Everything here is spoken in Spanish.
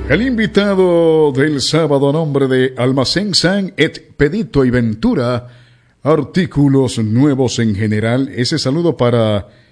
El invitado del sábado a nombre de Almacén San Expedito y Ventura, artículos nuevos en general. Ese saludo para